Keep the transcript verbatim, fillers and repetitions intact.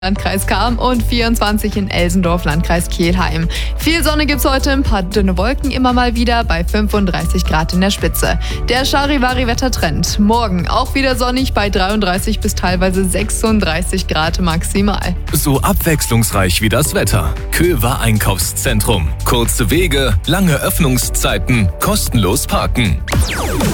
Landkreis Cham und vierundzwanzig in Elsendorf, Landkreis Kelheim. Viel Sonne gibt's heute, ein paar dünne Wolken immer mal wieder bei fünfunddreißig Grad in der Spitze. Der Charivari-Wettertrend. Morgen auch wieder sonnig bei dreiunddreißig bis teilweise sechsunddreißig Grad maximal. So abwechslungsreich wie das Wetter. Köver Einkaufszentrum. Kurze Wege, lange Öffnungszeiten, kostenlos parken.